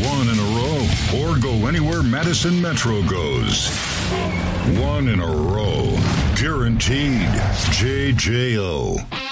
one in a row or go anywhere Madison Metro goes. One in a row. Guaranteed. JJO.